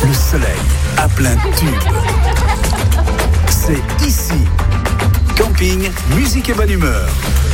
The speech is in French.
le soleil à plein tube. C'est ici. Camping, musique et bonne humeur.